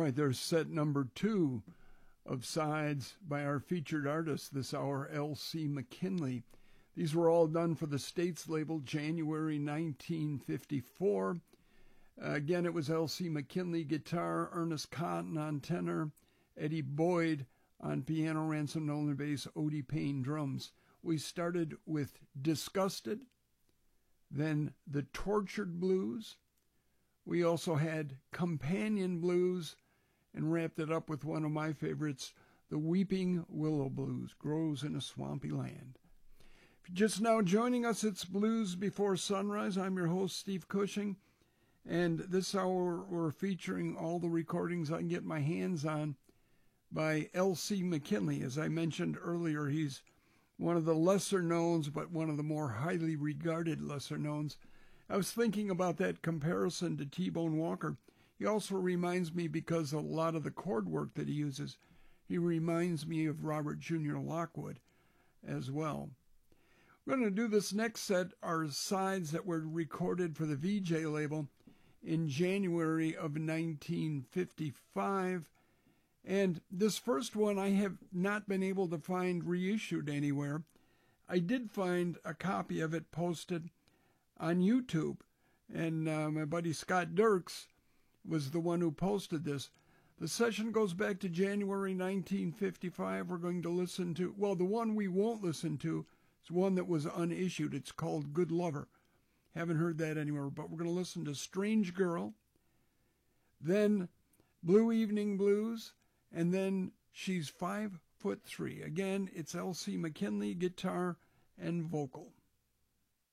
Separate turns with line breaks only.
right, there's set number 2 of sides by our featured artist this hour, L.C. McKinley. These were all done for the States label, January 1954. Again, it was L.C. McKinley guitar, Ernest Cotton on tenor, Eddie Boyd on piano, Ransom Nolan bass, Odie Payne drums. We started with Disgusted, then The Tortured Blues. We also had Companion Blues, and wrapped it up with one of my favorites, The Weeping Willow Blues, Grows in a Swampy Land. If you're just now joining us, it's Blues Before Sunrise. I'm your host, Steve Cushing, and this hour we're featuring all the recordings I can get my hands on by L.C. McKinley. As I mentioned earlier, he's one of the lesser knowns, but one of the more highly regarded lesser knowns. I was thinking about that comparison to T-Bone Walker. He also reminds me, because of a lot of the chord work that he uses, he reminds me of Robert Jr. Lockwood as well. We're going to do this next set, are sides that were recorded for the VJ label in January of 1955. And this first one I have not been able to find reissued anywhere. I did find a copy of it posted on YouTube, and my buddy Scott Dirks was the one who posted this. The session goes back to January 1955. We're going to listen to, well, the one we won't listen to is one that was unissued. It's called Good Lover. Haven't heard that anywhere, but we're going to listen to Strange Girl, then Blue Evening Blues, and then She's 5'3". Again, it's L.C. McKinley, guitar and vocal.